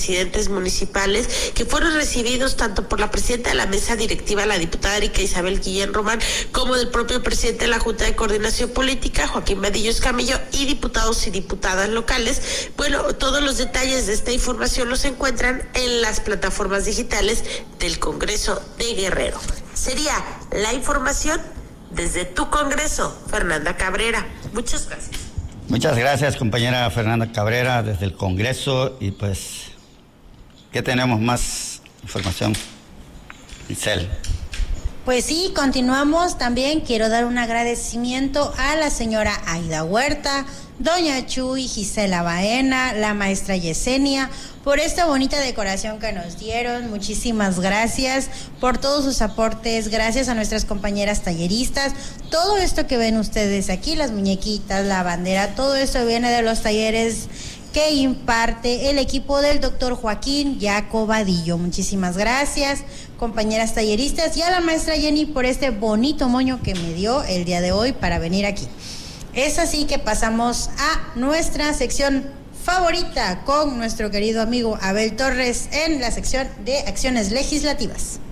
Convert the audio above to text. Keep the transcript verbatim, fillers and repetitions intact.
presidentes municipales que fueron recibidos tanto por la presidenta de la mesa directiva, la diputada Erika Isabel Guillén Román, como del propio presidente de la Junta de Coordinación Política, Joaquín Vadillo Escamillo, y diputados y diputadas locales. Bueno, todos los detalles de esta información los encuentran en las plataformas digitales del Congreso de Guerrero. Sería la información desde tu Congreso, Fernanda Cabrera. Muchas gracias. Muchas gracias, compañera Fernanda Cabrera, desde el Congreso. Y pues, ¿qué tenemos más información? Giselle. Pues sí, continuamos. También quiero dar un agradecimiento a la señora Aida Huerta, doña Chuy, Gisela Baena, la maestra Yesenia, por esta bonita decoración que nos dieron. Muchísimas gracias por todos sus aportes. Gracias a nuestras compañeras talleristas. Todo esto que ven ustedes aquí, las muñequitas, la bandera, todo esto viene de los talleres que imparte el equipo del doctor Joaquín Yaco Vadillo. Muchísimas gracias, compañeras talleristas, y a la maestra Jenny por este bonito moño que me dio el día de hoy para venir aquí. Es así que pasamos a nuestra sección favorita con nuestro querido amigo Abel Torres en la sección de acciones legislativas.